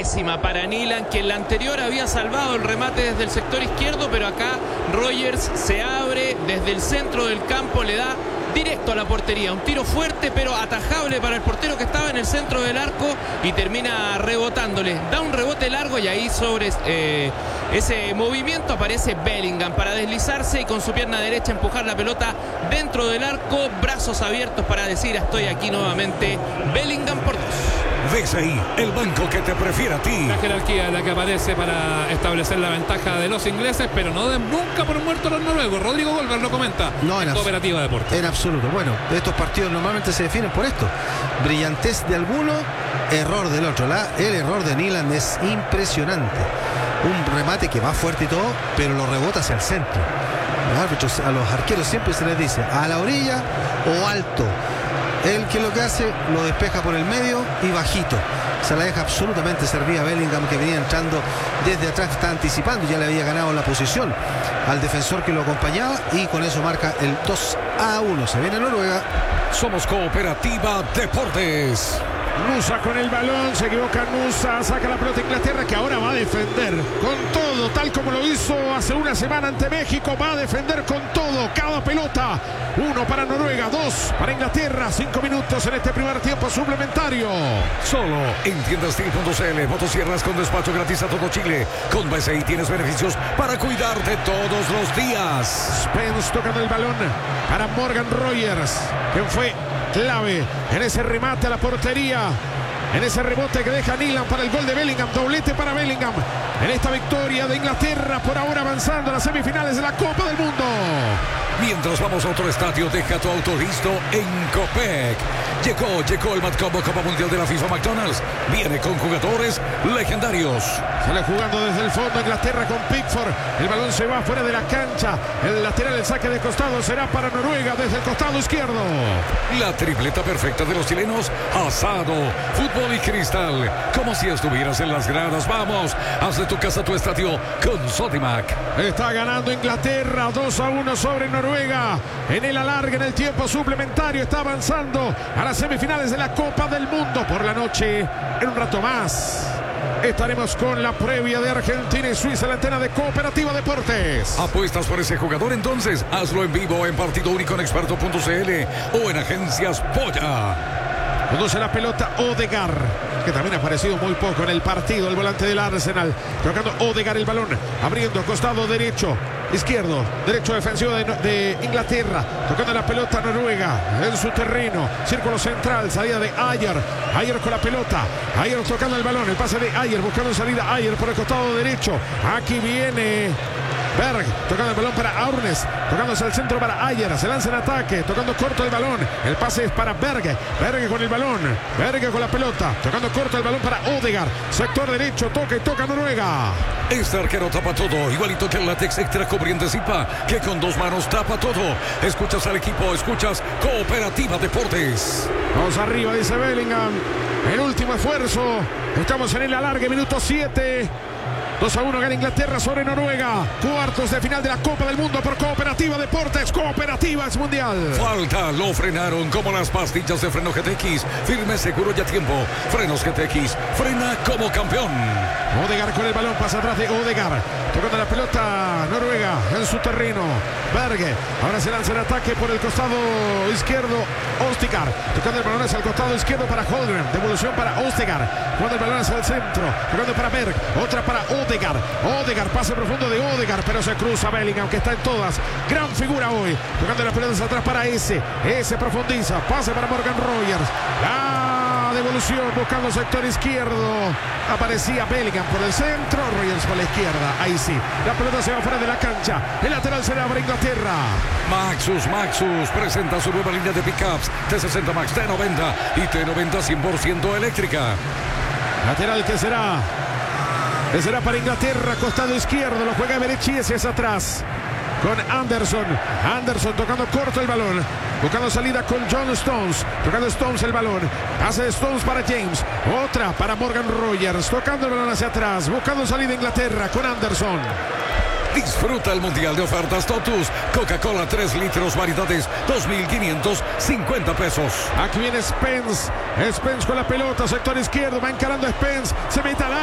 pésima para Nilan, que en la anterior había salvado el remate desde el sector izquierdo, pero acá Rogers se abre desde el centro del campo, le da directo a la portería, un tiro fuerte pero atajable para el portero que estaba en el centro del arco y termina rebotándole, da un rebote largo y ahí sobre ese movimiento aparece Bellingham para deslizarse y con su pierna derecha empujar la pelota dentro del arco, brazos abiertos para decir estoy aquí nuevamente. Bellingham por 2. Ves ahí el banco que te prefiere a ti. La jerarquía es la que aparece para establecer la ventaja de los ingleses, pero no den nunca por muerto los noruegos. Rodrigo Golver lo comenta. No, en Cooperativa Deportes. En absoluto. Bueno, estos partidos normalmente se definen por esto: brillantez de alguno, error del otro. El error de Nilan es impresionante. Un remate que va fuerte y todo, pero lo rebota hacia el centro. Los árbitros, a los arqueros siempre se les dice a la orilla o alto. Él que lo que hace, lo despeja por el medio y bajito. Se la deja absolutamente servida a Bellingham, que venía entrando desde atrás, está anticipando, ya le había ganado la posición al defensor que lo acompañaba y con eso marca el 2-1. Se viene Noruega. Somos Cooperativa Deportes. Nusa con el balón, se equivoca Nusa, saca la pelota Inglaterra, que ahora va a defender con todo, tal como lo hizo hace una semana ante México. Va a defender con todo, cada pelota. 1 para Noruega, 2 para Inglaterra. 5 minutos en este primer tiempo suplementario. Solo en tiendastil.cl. Motosierras con despacho gratis a todo Chile. Con BCI tienes beneficios para cuidarte todos los días. Spence tocando el balón para Morgan Rogers, quien fue clave en ese remate a la portería, en ese rebote que deja Nilan para el gol de Bellingham. Doblete para Bellingham en esta victoria de Inglaterra, por ahora avanzando a las semifinales de la Copa del Mundo. Mientras vamos a otro estadio, deja tu auto listo en Copec. Llegó el Matcombo Copa Mundial de la FIFA McDonald's. Viene con jugadores legendarios. Sale jugando desde el fondo Inglaterra con Pickford. El balón se va fuera de la cancha. El lateral, el saque de costado será para Noruega desde el costado izquierdo. La tripleta perfecta de los chilenos: asado, fútbol y cristal. Como si estuvieras en las gradas. Vamos, haz de tu casa tu estadio con Sodimac. Está ganando Inglaterra 2-1 sobre Noruega. En el alargue, en el tiempo suplementario, está avanzando a las semifinales de la Copa del Mundo. Por la noche, en un rato más, estaremos con la previa de Argentina y Suiza, la antena de Cooperativa Deportes. ¿Apuestas por ese jugador? Entonces hazlo en vivo en Partido Único en Experto.cl o en Agencias Polla. Conduce la pelota Odegaard, que también ha aparecido muy poco en el partido, el volante del Arsenal. Tocando Odegaard el balón, abriendo costado derecho, izquierdo, derecho defensivo de Inglaterra. Tocando la pelota Noruega en su terreno, círculo central, salida de Ayer. Ayer con la pelota, Ayer tocando el balón, el pase de Ayer, buscando salida Ayer por el costado derecho. Aquí viene Berg, tocando el balón para Aurnes, tocándose al centro para Ayer, se lanza en ataque, tocando corto el balón, el pase es para Berg, Berg con el balón, Berg con la pelota, tocando corto el balón para Odegaard, sector derecho, toca y toca Noruega. Este arquero tapa todo, igualito que el látex extra cubriente Zipa, que con 2 manos tapa todo. Escuchas al equipo, escuchas Cooperativa Deportes. Vamos arriba, dice Bellingham, el último esfuerzo, estamos en el alargue, minuto 7. 2-1 gana Inglaterra sobre Noruega. Cuartos de final de la Copa del Mundo por Cooperativa Deportes. Cooperativa es mundial. Falta, lo frenaron como las pastillas de freno GTX. Firme, seguro y a tiempo. Frenos GTX, frena como campeón. Odegaard con el balón, pasa atrás de Odegaard. Tocando la pelota Noruega en su terreno. Berge, ahora se lanza en ataque por el costado izquierdo. Ostigard, tocando el balón hacia el costado izquierdo para Holmgren. Devolución para Ostigard. Jugando el balón hacia el centro. Tocando para Berg. Otra para Odegaard. Odegaard, pase profundo de Odegaard, pero se cruza Bellingham, que está en todas. Gran figura hoy. Tocando las pelotas atrás para ese profundiza. Pase para Morgan Rogers. La devolución buscando sector izquierdo. Aparecía Bellingham por el centro. Rogers por la izquierda. Ahí sí. La pelota se va fuera de la cancha. El lateral será para Inglaterra. Maxus presenta su nueva línea de pickups T60 Max, T90 y T90 100% eléctrica. Lateral que será para Inglaterra, costado izquierdo, lo juega Berechi, ese es atrás con Anderson tocando corto el balón, buscando salida con John Stones, tocando Stones el balón, hace de Stones para James, otra para Morgan Rogers, tocando el balón hacia atrás, buscando salida Inglaterra con Anderson. Disfruta el Mundial de ofertas Totus. Coca-Cola 3 litros, variedades, 2.550 pesos. Aquí viene Spence con la pelota, sector izquierdo, va encarando Spence, se mete al